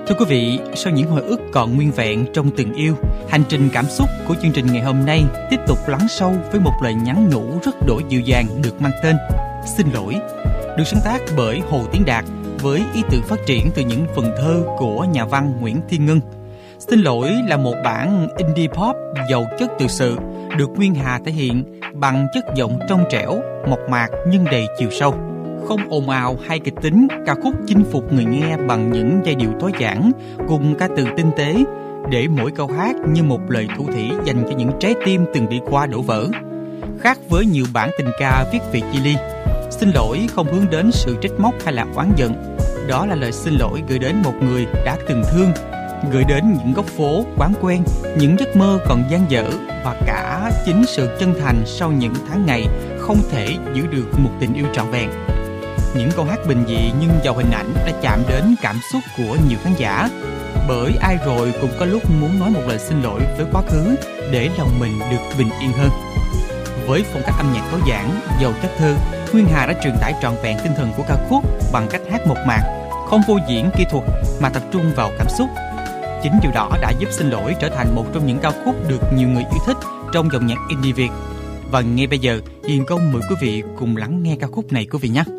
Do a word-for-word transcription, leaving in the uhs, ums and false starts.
Thưa quý vị, sau những hồi ức còn nguyên vẹn trong tình yêu, hành trình cảm xúc của chương trình ngày hôm nay tiếp tục lắng sâu với một lời nhắn nhủ rất đổi dịu dàng được mang tên Xin lỗi, được sáng tác bởi Hồ Tiến Đạt với ý tưởng phát triển từ những vần thơ của nhà văn Nguyễn Thiên Ngân. Xin lỗi là một bản indie pop giàu chất tự sự, được Nguyên Hà thể hiện bằng chất giọng trong trẻo, mộc mạc nhưng đầy chiều sâu. Không ồn ào hay kịch tính, ca khúc chinh phục người nghe bằng những giai điệu tối giản cùng ca từ tinh tế, để mỗi câu hát như một lời thủ thỉ dành cho những trái tim từng đi qua đổ vỡ. Khác với nhiều bản tình ca viết về chia ly, Xin lỗi không hướng đến sự trách móc hay là oán giận. Đó là lời xin lỗi gửi đến một người đã từng thương, gửi đến những góc phố, quán quen, những giấc mơ còn dang dở và cả chính sự chân thành sau những tháng ngày không thể giữ được một tình yêu trọn vẹn. Những câu hát bình dị nhưng giàu hình ảnh đã chạm đến cảm xúc của nhiều khán giả. Bởi ai rồi cũng có lúc muốn nói một lời xin lỗi với quá khứ để lòng mình được bình yên hơn. Với phong cách âm nhạc tối giản, giàu chất thơ, Nguyên Hà đã truyền tải trọn vẹn tinh thần của ca khúc bằng cách hát mộc mạc, không phô diễn kỹ thuật mà tập trung vào cảm xúc. Chính điều đó đã giúp Xin lỗi trở thành một trong những ca khúc được nhiều người yêu thích trong dòng nhạc indie Việt. Và ngay bây giờ, Hiền Công mời quý vị cùng lắng nghe ca khúc này quý vị nhé.